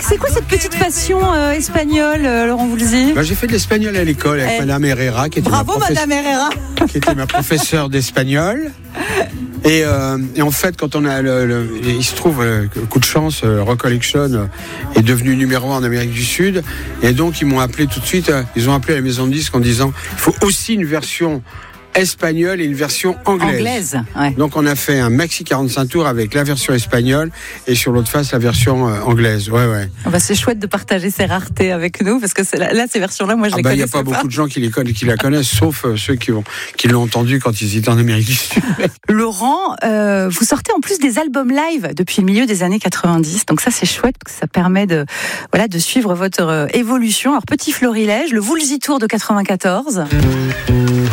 C'est quoi cette petite passion espagnole, Laurent Voulzy? J'ai fait de l'espagnol à l'école avec Madame Herrera, qui était Madame Herrera, qui était ma professeure d'espagnol. Et en fait, quand on a il se trouve, coup de chance, Recollection est devenu numéro 1 en Amérique du Sud. Et donc, ils m'ont appelé tout de suite. Ils ont appelé la maison de disques en disant il faut aussi une version espagnole et une version anglaise. Ouais. Donc on a fait un maxi 45 tours avec la version espagnole et sur l'autre face la version anglaise. Ouais. C'est chouette de partager ces raretés avec nous parce que ces versions-là, moi je les connais pas. Il n'y a pas beaucoup de gens qui la connaissent, sauf ceux qui l'ont entenue quand ils étaient en Amérique du Sud. Laurent, vous sortez en plus des albums live depuis le milieu des années 90, donc ça c'est chouette parce que ça permet de suivre votre évolution. Alors petit florilège, le Woolsey Tour de 94.